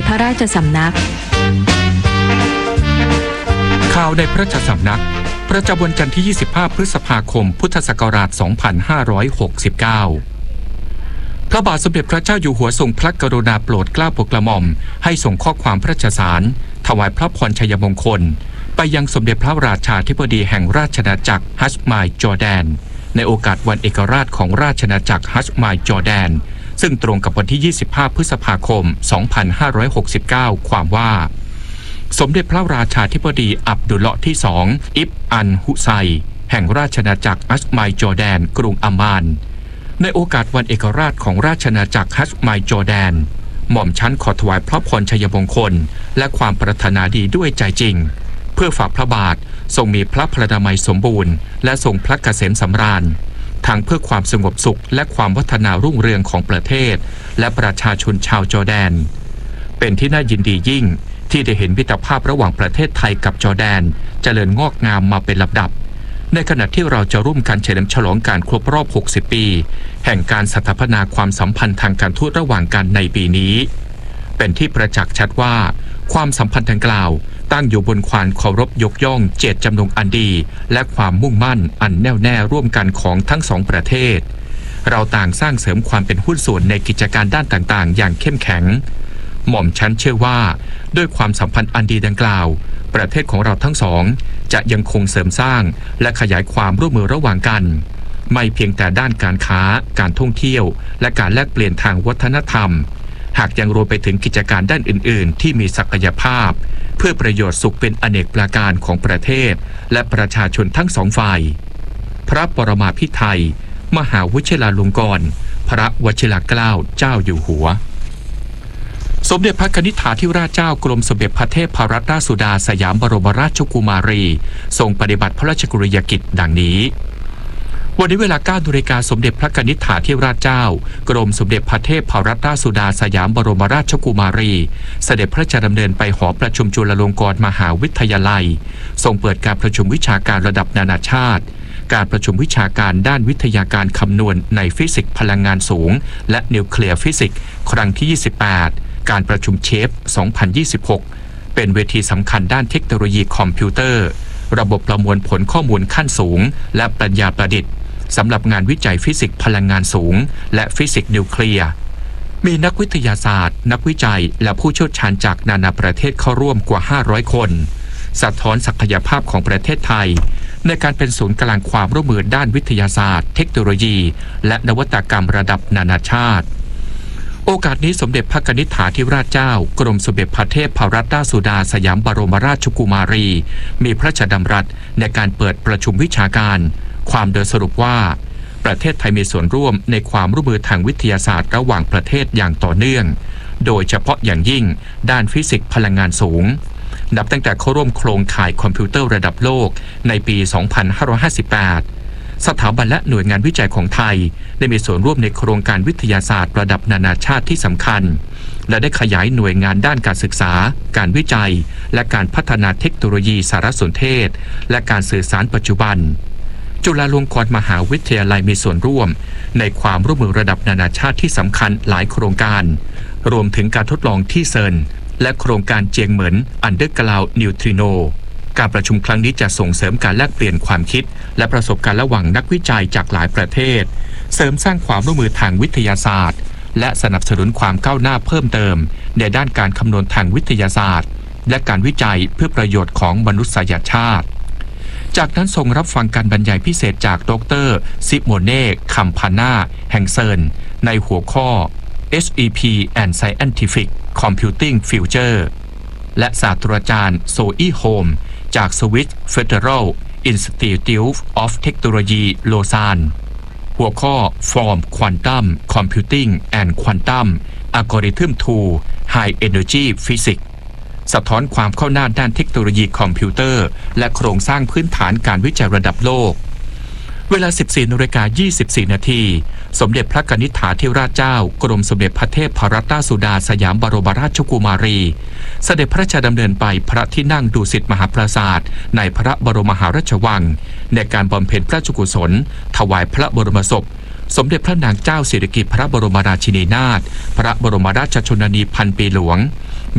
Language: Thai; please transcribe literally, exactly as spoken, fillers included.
ระราชสำนักข่าวในพระราชสำนักประจำวันจันทร์ที่ยี่สิบห้าพฤษภาคมพุทธศักราชสองพันห้าร้อยหกสิบเก้าพระบาทสมเด็จพระเจ้าอยู่หัวทรงพระกรุณาโปรดเกล้าโปรดกระหม่อมให้ส่งข้อความพระราชสารถวายพระพรชัยมงคลไปยังสมเด็จพระราชาธิบดีแห่งราชอาณาจักรฮัชมายจอร์แดนในโอกาสวันเอกราชของราชอาณาจักรฮัชมายจอร์แดนซึ่งตรงกับวันที่ยี่สิบห้าพฤษภาคมสองพันห้าร้อยหกสิบเก้าความว่าสมเด็จพระราชาธิบดีอับดุลเลาะห์ที่สองอิบอันฮุไซแห่งราชอาณาจักรฮัชมายจอร์แดนกรุงอัมมานในโอกาสวันเอกราชของราชอาณาจักรฮัชมายจอร์แดนหม่อมชั้นขอถวายพระพรชัยมงคลและความปรารถนาดีด้วยใจจริงเพื่อฝ่าพระบาททรงมีพระพลานามัยสมบูรณ์และทรงพระเกษมสำราญทั้งเพื่อความสงบสุขและความวัฒนารุ่งเรืองของประเทศและประชาชนชาวจอร์แดนเป็นที่น่ายินดียิ่งที่ได้เห็นมิตรภาพระหว่างประเทศไทยกับจอร์แดนเจริญงอกงามมาเป็นลำดับในขณะที่เราจะร่วมกันเฉลิมฉลองการครบรอบหกสิบปีแห่งการสถาปนาความสัมพันธ์ทางการทูตระหว่างกันในปีนี้เป็นที่ประจักษ์ชัดว่าความสัมพันธ์ดังกล่าวตั้งอยู่บนความเคารพยกย่องเจตจำนงอันดีและความมุ่งมั่นอันแน่วแน่ร่วมกันของทั้งสองประเทศเราต่างสร้างเสริมความเป็นหุ้นส่วนในกิจการด้านต่างๆอย่างเข้มแข็งหม่อมชั้นเชื่อว่าด้วยความสัมพันธ์อันดีดังกล่าวประเทศของเราทั้งสองจะยังคงเสริมสร้างและขยายความร่วมมือระหว่างกันไม่เพียงแต่ด้านการค้าการท่องเที่ยวและการแลกเปลี่ยนทางวัฒนธรรมหากยังรวมไปถึงกิจการด้านอื่นๆที่มีศักยภาพเพื่อประโยชน์สุขเป็นอเนกประการของประเทศและประชาชนทั้งสองฝ่ายพระปรมาภิไธยมหาวชิราลงกรณ์พระวชิรเกล้าเจ้าอยู่หัวสมเด็จพระนิธิถาธิราชเจ้ากรมสมเด็จพระเทพรัตนราชสุดาสยามบรมราชกุมารีทรงปฏิบัติพระราชกรณียกิจดังนี้วันนี้เวลา เก้านาฬิกาสมเด็จพระนิธิถาธิราชเจ้ากรมสมเด็จพระเทพรัตนราชสุดาสยามบรมราชกุมารีเสด็จพระราชดำเนินไปหอประชุมจุฬาลงกรณ์มหาวิทยาลัยทรงเปิดการประชุมวิชาการระดับนานาชาติการประชุมวิชาการด้านวิทยาการคำนวณในฟิสิกส์พลังงานสูงและนิวเคลียร์ฟิสิกส์ครั้งที่ยี่สิบแปดการประชุมเชฟสองพันยี่สิบหกเป็นเวทีสำคัญด้านเทคโนโลยีคอมพิวเตอร์ระบบประมวลผลข้อมูลขั้นสูงและปัญญาประดิษฐ์สำหรับงานวิจัยฟิสิกส์พลังงานสูงและฟิสิกส์นิวเคลียร์มีนักวิทยาศาสตร์นักวิจัยและผู้เชี่ยวชาญจากนานาประเทศเข้าร่วมกว่าห้าร้อยคนสะท้อนศักยภาพของประเทศไทยในการเป็นศูนย์กลางความร่วมมือด้านวิทยาศาสตร์เทคโนโลยีและนวัตกรรมระดับนานาชาติโอกาสนี้สมเด็จพระนิธิถาธิราชเจ้ากรมสมเด็จพระเทพรัตนราชสุดาสยามบรมราชกุมารีมีพระราชดำรัสในการเปิดประชุมวิชาการความโดยสรุปว่าประเทศไทยมีส่วนร่วมในความร่วมมือทางวิทยาศาสตร์ระหว่างประเทศอย่างต่อเนื่องโดยเฉพาะอย่างยิ่งด้านฟิสิกส์พลังงานสูงนับตั้งแต่เข้าร่วมโครงข่ายคอมพิวเตอร์ระดับโลกในปี สองพันห้าร้อยห้าสิบแปดสถาบันและหน่วยงานวิจัยของไทยได้มีส่วนร่วมในโครงการวิทยาศาสตร์ระดับนานาชาติที่สำคัญและได้ขยายหน่วยงานด้านการศึกษาการวิจัยและการพัฒนาเทคโนโลยีสารสนเทศและการสื่อสารปัจจุบันจุฬาลงกรณ์มหาวิทยาลัยมีส่วนร่วมในความร่วมมือระดับนานาชาติที่สำคัญหลายโครงการรวมถึงการทดลองที่เซิร์นและโครงการเจียงเหมินอันเดอร์กราวด์นิวทริโนการประชุมครั้งนี้จะส่งเสริมการแลกเปลี่ยนความคิดและประสบการณ์ระหว่างนักวิจัยจากหลายประเทศเสริมสร้างความร่วมมือทางวิทยาศาสตร์และสนับสนุนความก้าวหน้าเพิ่มเติมในด้านการคำนวณทางวิทยาศาสตร์และการวิจัยเพื่อประโยชน์ของมนุษยชาติจากนั้นทรงรับฟังการบรรยายพิเศษจากดรซิโมเน่คัมพานาแห่งเซิร์นในหัวข้อ เอช อี พี and Scientific Computing Future และศาสตราจารย์โซอีโฮมจาก Swiss Federal Institute of Technology โลซานหัวข้อ From Quantum Computing and Quantum Algorithm to High Energy Physics สะท้อนความเข้าหน้าด้านเทคโนโลยีคอมพิวเตอร์และโครงสร้างพื้นฐานการวิจัยระดับโลกเวลา สิบสี่นาฬิกายี่สิบสี่ นาทีสมเด็จพระนิธิถาธิราชเจ้ากรมสมเด็จพระเทพรัตนราชสุดาสยามบรมราชกุมารีเสด็จพระราชดำเนินไปพระที่นั่งดุสิตมหาปราสาทในพระบรมมหาราชวังในการบำเพ็ญพระราชกุศลถวายพระบรมศพสมเด็จพระนางเจ้าสิริกิติ์พระบรมราชินีนาถพระบรมราชชนนีพันปีหลวง